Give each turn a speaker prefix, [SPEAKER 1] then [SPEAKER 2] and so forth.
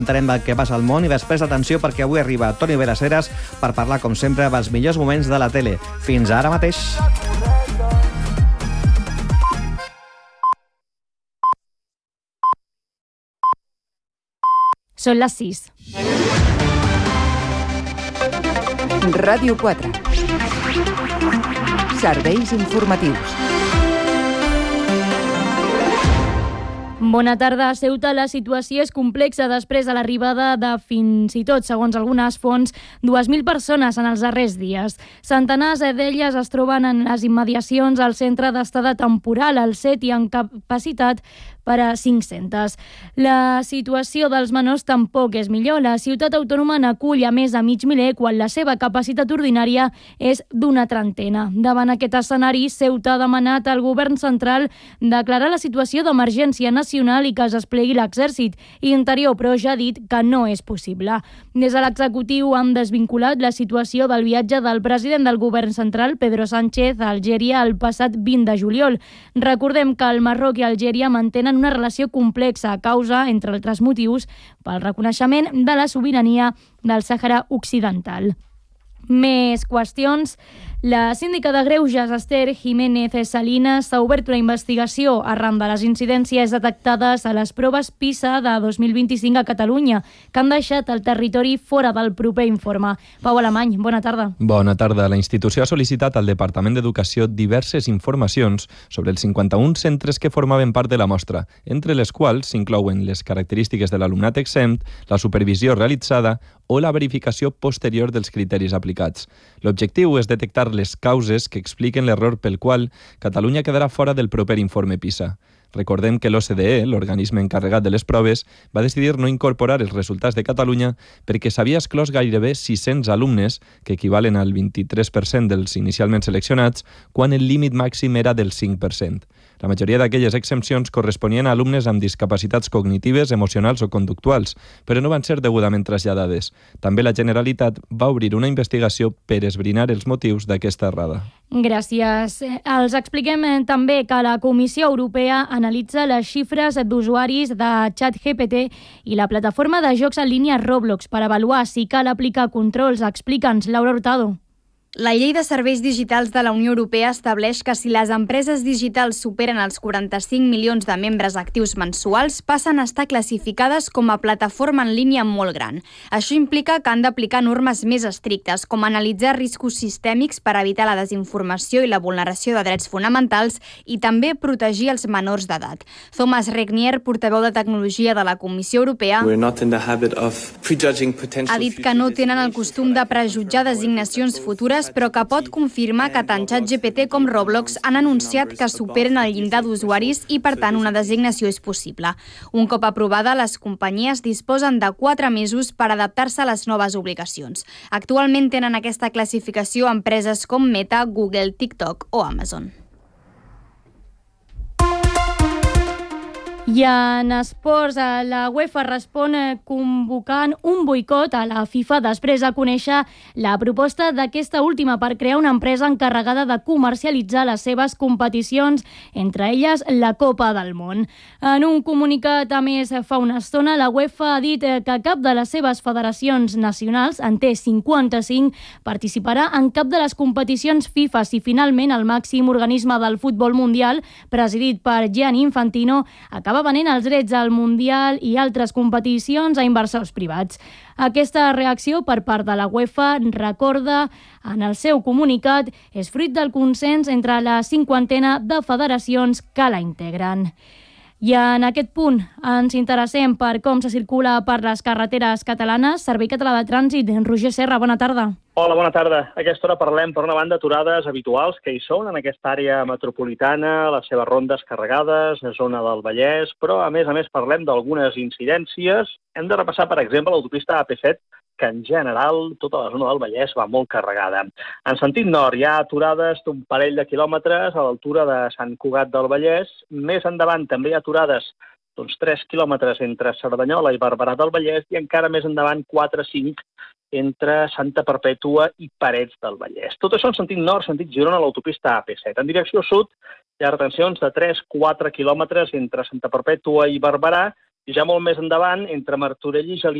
[SPEAKER 1] Entenem què passa al món i després atenció perquè avui arriba Toni Beraseres per parlar, com sempre, dels millors moments de la tele. Fins ara mateix.
[SPEAKER 2] Són les 6.
[SPEAKER 3] Ràdio 4. Serveis informatius.
[SPEAKER 2] Bona tarda. A Ceuta la situació és complexa després de l'arribada de fins i tot, segons algunes fonts, 2.000 persones en els darrers dies. Centenars d'elles es troben en les immediacions al centre d'estada temporal, al CET, i en capacitat per a 500. La situació dels menors tampoc és millor. La ciutat autònoma n'acull a més de mig miler quan la seva capacitat ordinària és d'una trentena. Davant aquest escenari, Ceuta ha demanat al govern central declarar la situació d'emergència nacional i que es desplegui l'exèrcit. Interior, però, ja ha dit que no és possible. Des de l'executiu han desvinculat la situació del viatge del president del govern central, Pedro Sánchez, a Algèria el passat 20 de juliol. Recordem que el Marroc i Algèria mantenen una relació complexa a causa, entre altres motius, pel reconeixement de la sobirania del Sàhara Occidental. Més qüestions. La síndica de Greuges, Esther Jiménez Salinas, ha obert una investigació arran de les incidències detectades a les proves PISA de 2025 a Catalunya, que han deixat el territori fora del proper informe. Pau Alemany, bona tarda.
[SPEAKER 4] Bona tarda. La institució ha sol·licitat al Departament d'Educació diverses informacions sobre els 51 centres que formaven part de la mostra, entre les quals s'inclouen les característiques de l'alumnat exempt, la supervisió realitzada o la verificació posterior dels criteris aplicats. L'objectiu és detectar les causes que expliquen l'error pel qual Catalunya quedarà fora del proper informe PISA. Recordem que l'OCDE, l'organisme encarregat de les proves, va decidir no incorporar els resultats de Catalunya perquè s'havia exclòs gairebé 600 alumnes, que equivalen al 23% dels inicialment seleccionats, quan el límit màxim era del 5%. La majoria d'aquelles exempcions corresponien a alumnes amb discapacitats cognitives, emocionals o conductuals, però no van ser degudament traslladades. També la Generalitat va obrir una investigació per esbrinar els motius d'aquesta errada.
[SPEAKER 2] Gràcies. Els expliquem també que la Comissió Europea analitza les xifres d'usuaris de ChatGPT i la plataforma de jocs en línia Roblox per avaluar si cal aplicar controls. Explica'ns, Laura Hurtado.
[SPEAKER 5] La Llei de Serveis Digitals de la Unió Europea estableix que si les empreses digitals superen els 45 milions de membres actius mensuals, passen a estar classificades com a plataforma en línia molt gran. Això implica que han d'aplicar normes més estrictes, com analitzar riscos sistèmics per evitar la desinformació i la vulneració de drets fonamentals i també protegir els menors d'edat. Thomas Regnier, portaveu de tecnologia de la Comissió Europea, ha dit que no tenen el costum de prejutjar designacions futures, però que pot confirmar que tant ChatGPT com Roblox han anunciat que superen el llindar d'usuaris i, per tant, una designació és possible. Un cop aprovada, les companyies disposen de 4 mesos per adaptar-se a les noves obligacions. Actualment tenen aquesta classificació empreses com Meta, Google, TikTok o Amazon.
[SPEAKER 2] I en esports, la UEFA respon convocant un boicot a la FIFA després de conèixer la proposta d'aquesta última per crear una empresa encarregada de comercialitzar les seves competicions, entre elles la Copa del Món. En un comunicat, a més, fa una estona, la UEFA ha dit que cap de les seves federacions nacionals, en té 55, participarà en cap de les competicions FIFA si finalment el màxim organisme del futbol mundial, presidit per Gianni Infantino, acaba venent els drets al Mundial i altres competicions a inversors privats. Aquesta reacció per part de la UEFA, recorda en el seu comunicat, és fruit del consens entre la 50ena de federacions que la integren. I en aquest punt ens interessem per com se circula per les carreteres catalanes. Servei Català de Trànsit, Roger Serra, bona tarda.
[SPEAKER 6] Hola, bona tarda. A aquesta hora parlem, per una banda, aturades habituals que hi són en aquesta àrea metropolitana, les seves rondes carregades, la zona del Vallès, però a més parlem d'algunes incidències. Hem de repassar, per exemple, l'autopista AP7, que en general tota la zona del Vallès va molt carregada. En sentit nord hi ha aturades d'un parell de quilòmetres a l'altura de Sant Cugat del Vallès. Més endavant també hi ha aturades d'uns 3 quilòmetres entre Cerdanyola i Barberà del Vallès i encara més endavant 4-5 entre Santa Perpètua i Parets del Vallès. Tot això en sentit nord, sentit Girona, a l'autopista AP7. En direcció sud hi ha retencions de 3-4 quilòmetres entre Santa Perpètua i Barberà I ja molt més endavant, entre Martorell i Gelida,